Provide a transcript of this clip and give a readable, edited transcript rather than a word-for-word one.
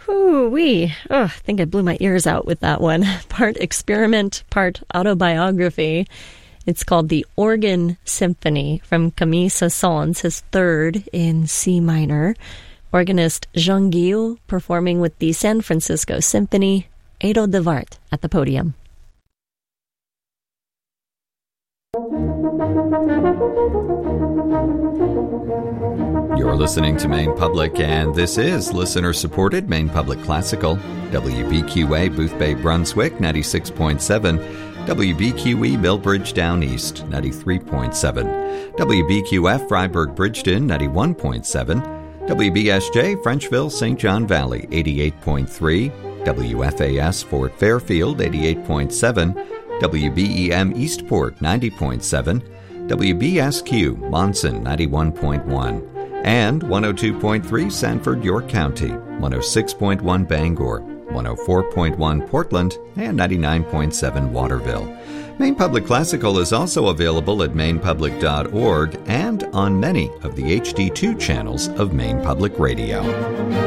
Whoo-wee. Oh, I think I blew my ears out with that one. Part experiment, part autobiography. It's called The Organ Symphony from Camille Saint-Saëns, his third in C minor. Organist Jean Guillou performing with the San Francisco Symphony. Edo de Wart at the podium. You're listening to Maine Public, and this is listener-supported Maine Public Classical. WBQA Booth Bay, Brunswick, 96.7. WBQE Millbridge Down East, 93.7. WBQF Freiburg Bridgeton, 91.7. WBSJ Frenchville St. John Valley, 88.3. WFAS Fort Fairfield, 88.7. WBEM Eastport, 90.7. WBSQ Monson, 91.1. And 102.3 Sanford, York County, 106.1 Bangor, 104.1 Portland, and 99.7 Waterville. Maine Public Classical is also available at mainepublic.org and on many of the HD2 channels of Maine Public Radio.